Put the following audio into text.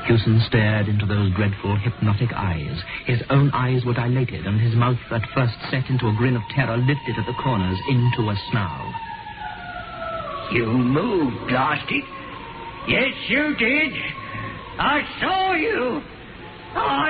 Hewson stared into those dreadful, hypnotic eyes. His own eyes were dilated, and his mouth, at first set into a grin of terror, lifted at the corners into a snarl. You moved, Blasty. Yes, you did. I saw you. I